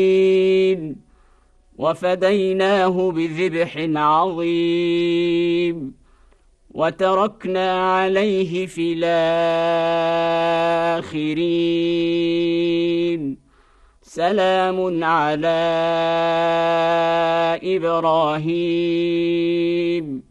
وفديناه بذبح عظيم وتركنا عليه في الآخرين سلام على إبراهيم